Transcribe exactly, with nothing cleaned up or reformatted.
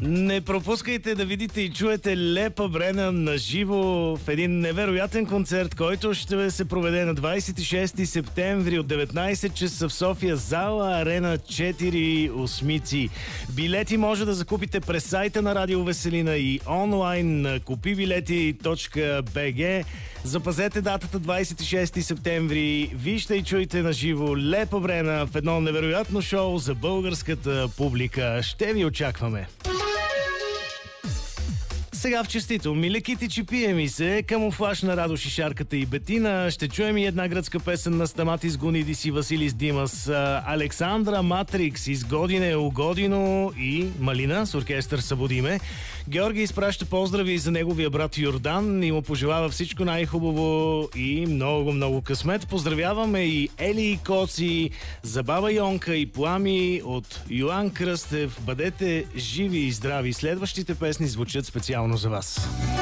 Не пропускайте да видите и чуете Лепа Брена на живо в един невероятен концерт, който ще се проведе на двадесет и шести септември от деветнадесет часа в София, зала Арена четири Осмици. Билети може да закупите през сайта на Радио Веселина и онлайн на купи билети точка би джи. Запазете датата двадесет и шести септември. Вижте и чуйте на живо Лепа Брена в едно невероятно шоу за българската публика. Ще ви очакваме. Сега в честито. Милеките, че пие ми се, камуфлаж на Радо Шишарката и Бетина. Ще чуем и една гръцка песен на Стаматис Гунидис и Василис Димас. Александра Матрикс, Изгодине, Угодино и Малина с оркестър Събудиме. Георги изпраща поздрави за неговия брат Йордан и му пожелава всичко най-хубаво и много-много късмет. Поздравяваме и Ели и Коци, за баба Йонка и Плами от Йоан Кръстев. Бъдете живи и здрави. Следващите песни звучат специално за вас.